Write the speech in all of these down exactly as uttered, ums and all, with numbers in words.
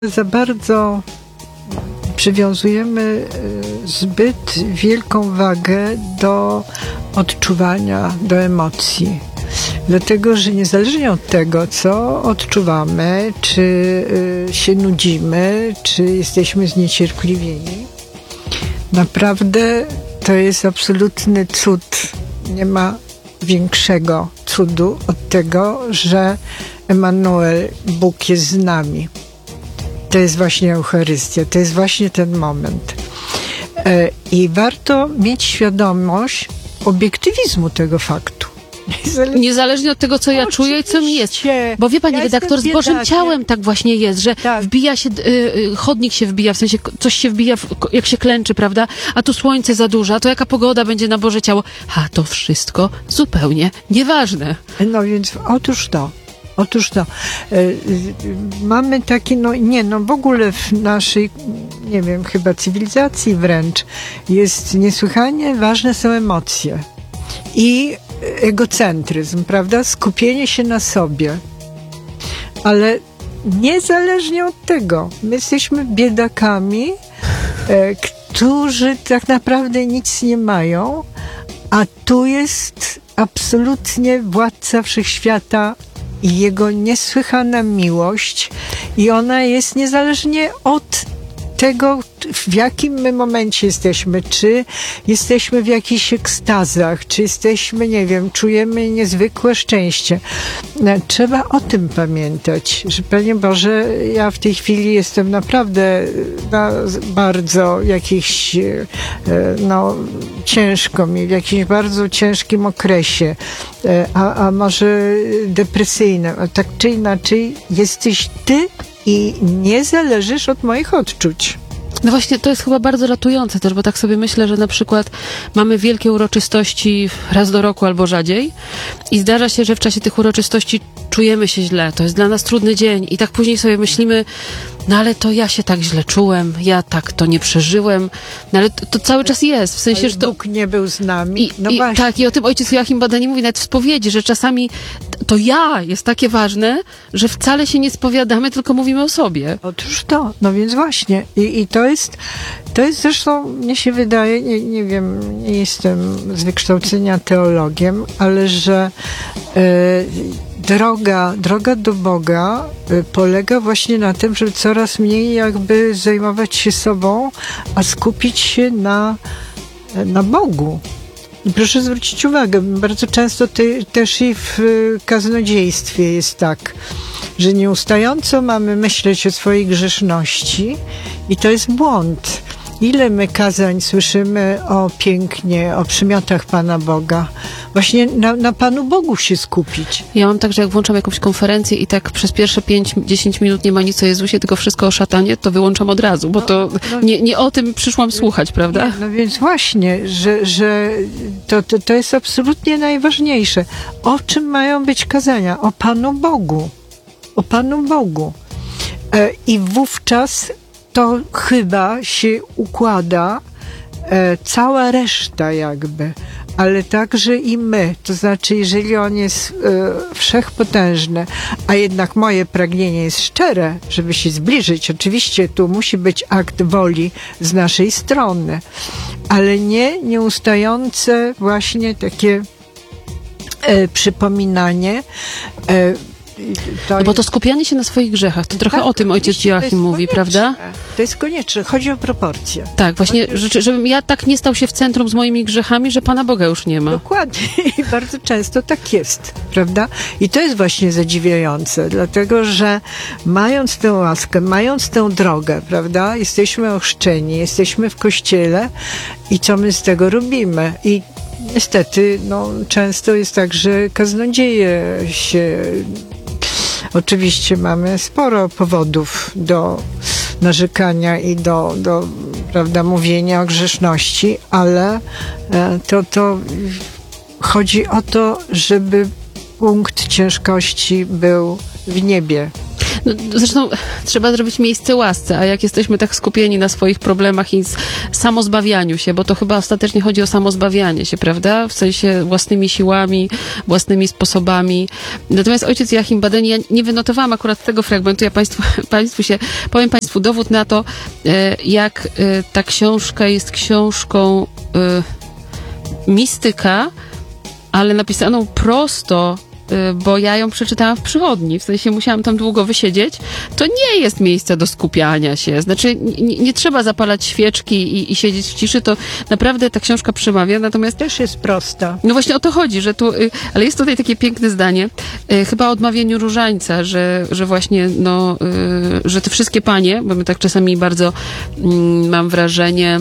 Za bardzo przywiązujemy zbyt wielką wagę do odczuwania, do emocji. Dlatego, że niezależnie od tego, co odczuwamy, czy się nudzimy, czy jesteśmy zniecierpliwieni, naprawdę to jest absolutny cud. Nie ma większego cudu od tego, że Emanuel, Bóg jest z nami. To jest właśnie Eucharystia, to jest właśnie ten moment. I warto mieć świadomość obiektywizmu tego faktu. Niezależnie, Niezależnie od tego, co ja czuję i co mi jest. Bo wie pani ja redaktor, z Bożym Ciałem tak właśnie jest, że tak. wbija się, y, chodnik się wbija, w sensie coś się wbija, w, jak się klęczy, prawda? A tu słońce zadłuża, to jaka pogoda będzie na Boże Ciało? A to wszystko zupełnie nieważne. No więc otóż to. Otóż to, y, mamy taki, no nie, no w ogóle w naszej, nie wiem, chyba cywilizacji wręcz jest niesłychanie ważne są emocje i egocentryzm, prawda? Skupienie się na sobie. Ale niezależnie od tego, my jesteśmy biedakami, e, którzy tak naprawdę nic nie mają, a tu jest absolutnie władca wszechświata i jego niesłychana miłość i ona jest niezależnie od tego, w jakim my momencie jesteśmy, czy jesteśmy w jakichś ekstazach, czy jesteśmy, nie wiem, czujemy niezwykłe szczęście. Trzeba o tym pamiętać, że Panie Boże, ja w tej chwili jestem naprawdę na bardzo jakichś, no, ciężko mi, w jakimś bardzo ciężkim okresie, a, a może depresyjnym, a tak czy inaczej jesteś Ty i nie zależysz od moich odczuć. No właśnie, to jest chyba bardzo ratujące też, bo tak sobie myślę, że na przykład mamy wielkie uroczystości raz do roku albo rzadziej i zdarza się, że w czasie tych uroczystości czujemy się źle, to jest dla nas trudny dzień i tak później sobie myślimy, no ale to ja się tak źle czułem, ja tak to nie przeżyłem, no ale to, to cały czas jest, w sensie, ale że to... Bóg nie był z nami. I, no i, właśnie. tak, i o tym ojciec Joachim Badani mówi nawet w spowiedzi, że czasami to ja jest takie ważne, że wcale się nie spowiadamy, tylko mówimy o sobie. Otóż to, no więc właśnie. I, i to jest, to jest zresztą, mnie się wydaje, nie, nie wiem, nie jestem z wykształcenia teologiem, ale że e, droga, droga do Boga e, polega właśnie na tym, żeby coraz mniej jakby zajmować się sobą, a skupić się na, na Bogu. I proszę zwrócić uwagę, bardzo często ty, też i w kaznodziejstwie jest tak, że nieustająco mamy myśleć o swojej grzeszności i to jest błąd. Ile my kazań słyszymy o pięknie, o przymiotach Pana Boga. Właśnie na, na Panu Bogu się skupić. Ja mam tak, że jak włączam jakąś konferencję i tak przez pierwsze pięć dziesięć minut nie ma nic o Jezusie, tylko wszystko o szatanie, to wyłączam od razu, bo to no, no, nie, nie o tym przyszłam słuchać, prawda? Nie, no więc właśnie, że, że to, to, to jest absolutnie najważniejsze. O czym mają być kazania? O Panu Bogu. O Panu Bogu. E, I wówczas to chyba się układa e, cała reszta jakby, ale także i my. To znaczy, jeżeli on jest e, wszechpotężny, a jednak moje pragnienie jest szczere, żeby się zbliżyć, oczywiście tu musi być akt woli z naszej strony, ale nie nieustające właśnie takie e, przypominanie e, To no bo to skupianie się na swoich grzechach, to trochę tak, o tym ojciec Joachim mówi, konieczne. prawda? To jest konieczne. Chodzi o proporcje. Tak, właśnie, że, żebym ja tak nie stał się w centrum z moimi grzechami, że Pana Boga już nie ma. Dokładnie. I bardzo często tak jest, prawda? I to jest właśnie zadziwiające, dlatego, że mając tę łaskę, mając tę drogę, prawda? Jesteśmy ochrzczeni, jesteśmy w kościele i co my z tego robimy? I niestety, no, często jest tak, że kaznodzieje się... Oczywiście mamy sporo powodów do narzekania i do, do prawda, mówienia o grzeszności, ale to, to chodzi o to, żeby punkt ciężkości był w niebie. No, zresztą trzeba zrobić miejsce łasce, a jak jesteśmy tak skupieni na swoich problemach i s- samozbawianiu się, bo to chyba ostatecznie chodzi o samozbawianie się, prawda? W sensie własnymi siłami, własnymi sposobami. Natomiast ojciec Joachim Badeni, ja nie wynotowałam akurat tego fragmentu, ja państwu, państwu się, powiem państwu dowód na to, e, jak e, ta książka jest książką e, mistyka, ale napisaną prosto, y, bo ja ją przeczytałam w przychodni, w sensie musiałam tam długo wysiedzieć. To nie jest miejsce do skupiania się. Znaczy, nie, nie trzeba zapalać świeczki i, i siedzieć w ciszy, to naprawdę ta książka przemawia, natomiast Też jest prosta. no właśnie o to chodzi, że tu, y, ale jest tutaj takie piękne zdanie, y, chyba o odmawianiu różańca, że, że właśnie, no, y, że te wszystkie panie, bo my tak czasami bardzo, mm, mam wrażenie,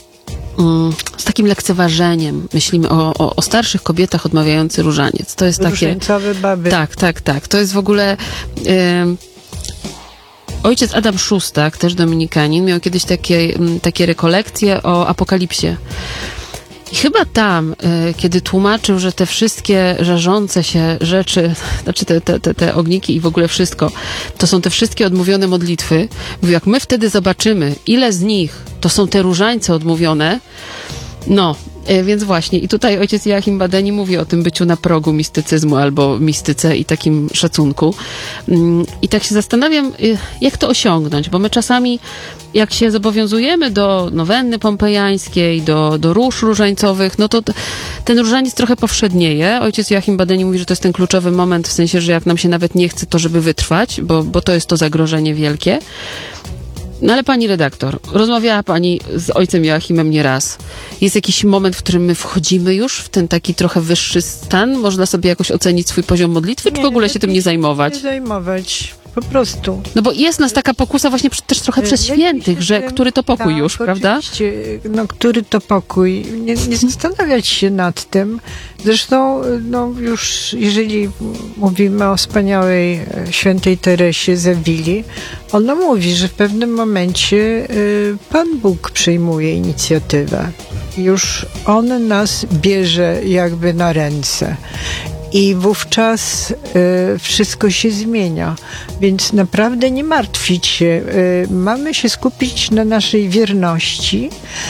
mm, z takim lekceważeniem myślimy o, o, o starszych kobietach odmawiających różaniec. To jest takie... Różańcowe baby. Tak, tak, tak. To jest w ogóle... em, Ojciec Adam Szóstak, też dominikanin, miał kiedyś takie, mm, takie rekolekcje o apokalipsie. I chyba tam, y, kiedy tłumaczył, że te wszystkie żarzące się rzeczy, znaczy te, te, te, te ogniki i w ogóle wszystko, to są te wszystkie odmówione modlitwy, mówił, jak my wtedy zobaczymy, ile z nich to są te różańce odmówione, no, y, więc właśnie, i tutaj ojciec Joachim Badeni mówi o tym byciu na progu mistycyzmu albo mistyce i takim szacunku. Mm, I tak się zastanawiam, y, jak to osiągnąć, bo my czasami, jak się zobowiązujemy do nowenny pompejańskiej, do, do róż różańcowych, no to t- ten różaniec trochę powszednieje. Ojciec Joachim Badeni mówi, że to jest ten kluczowy moment, w sensie, że jak nam się nawet nie chce, to żeby wytrwać, bo, bo to jest to zagrożenie wielkie. No ale pani redaktor, rozmawiała pani z ojcem Joachimem nieraz. Jest jakiś moment, w którym my wchodzimy już w ten taki trochę wyższy stan? Można sobie jakoś ocenić swój poziom modlitwy, czy w ogóle się tym nie zajmować? Nie zajmować, po prostu. No bo jest nas taka pokusa właśnie przy- też trochę przez Lepiej świętych, się że tym- który to pokój tak, już, prawda? Oczywiście, no który to pokój. Nie, nie zastanawiać się nad tym. Zresztą, no już jeżeli mówimy o wspaniałej e, świętej Teresie z Awili, ona mówi, że w pewnym momencie e, Pan Bóg przyjmuje inicjatywę. Już On nas bierze jakby na ręce. I wówczas e, wszystko się zmienia. Więc naprawdę nie martwić się. E, mamy się skupić na naszej wierności.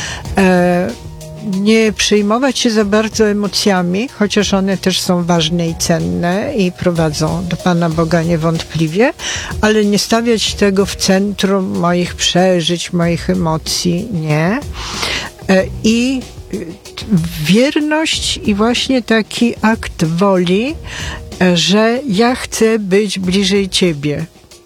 E, nie przejmować się za bardzo emocjami, chociaż one też są ważne i cenne i prowadzą do Pana Boga niewątpliwie, ale nie stawiać tego w centrum moich przeżyć, moich emocji. Nie. E, I wierność i właśnie taki akt woli, że ja chcę być bliżej Ciebie,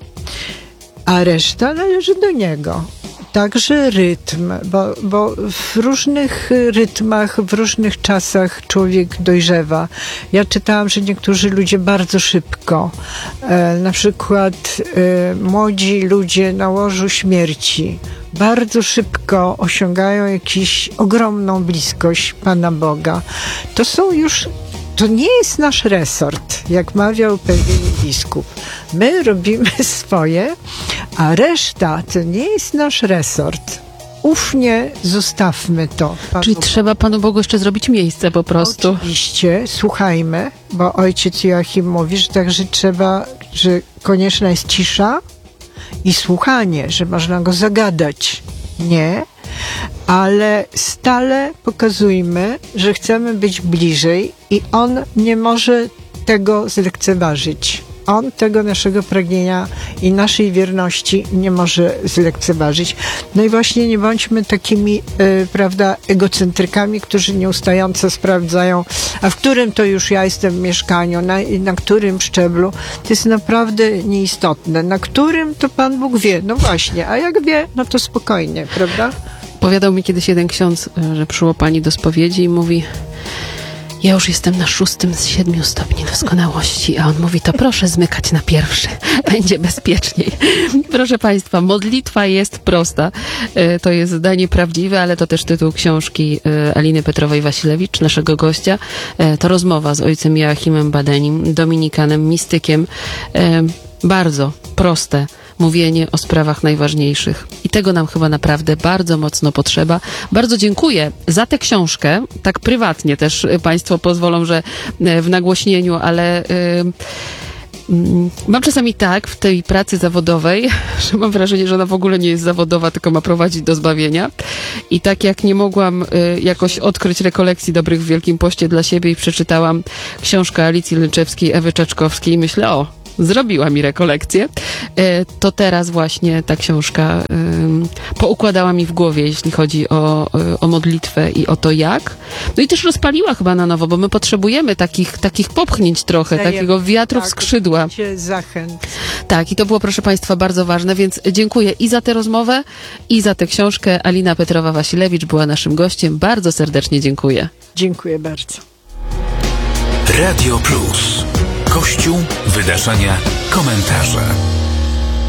a reszta należy do Niego. Także rytm, bo, bo w różnych rytmach, w różnych czasach człowiek dojrzewa. Ja czytałam, że niektórzy ludzie bardzo szybko, e, na przykład e, młodzi ludzie na łożu śmierci, bardzo szybko osiągają jakąś ogromną bliskość Pana Boga. To są już, to nie jest nasz resort, jak mawiał pewien biskup. My robimy swoje, a reszta to nie jest nasz resort. Ufnie zostawmy to Panu Czyli trzeba Panu Bogu jeszcze zrobić miejsce po prostu. Oczywiście, słuchajmy, bo ojciec Joachim mówi, że także trzeba, że konieczna jest cisza i słuchanie, że można go zagadać. Nie, ale stale pokazujmy, że chcemy być bliżej i on nie może tego zlekceważyć. On tego naszego pragnienia i naszej wierności nie może zlekceważyć. No i właśnie nie bądźmy takimi, y, prawda, egocentrykami, którzy nieustająco sprawdzają, a w którym to już ja jestem w mieszkaniu, na, na którym szczeblu. To jest naprawdę nieistotne. Na którym to Pan Bóg wie. No właśnie, a jak wie, no to spokojnie, prawda? Powiadał mi kiedyś jeden ksiądz, y, że przyszło pani do spowiedzi i mówi: ja już jestem na szóstym z siedmiu stopni doskonałości, a on mówi, to proszę zmykać na pierwszy, będzie bezpieczniej. Proszę Państwa, modlitwa jest prosta. E, To jest zdanie prawdziwe, ale to też tytuł książki e, Aliny Petrowej-Wasilewicz, naszego gościa. E, To rozmowa z ojcem Joachimem Badenim, dominikanem, mistykiem. E, Bardzo proste mówienie o sprawach najważniejszych. I tego nam chyba naprawdę bardzo mocno potrzeba. Bardzo dziękuję za tę książkę. Tak prywatnie też y, Państwo pozwolą, że y, w nagłośnieniu, ale y, mm, mam czasami tak w tej pracy zawodowej, że mam wrażenie, że ona w ogóle nie jest zawodowa, tylko ma prowadzić do zbawienia. I tak jak nie mogłam y, jakoś odkryć rekolekcji dobrych w Wielkim Poście dla siebie i przeczytałam książkę Alicji Lęczewskiej, Ewy Czaczkowskiej i myślę, o, zrobiła mi rekolekcję, to teraz właśnie ta książka poukładała mi w głowie, jeśli chodzi o, o modlitwę i o to jak. No i też rozpaliła chyba na nowo, bo my potrzebujemy takich, takich popchnięć trochę, Dajemy, takiego wiatru w tak, skrzydła. Zachęt. Tak, i to było, proszę Państwa, bardzo ważne, więc dziękuję i za tę rozmowę, i za tę książkę. Alina Petrowa-Wasilewicz była naszym gościem. Bardzo serdecznie dziękuję. Dziękuję bardzo. Radio Plus. Kościół, wydarzenia, komentarze.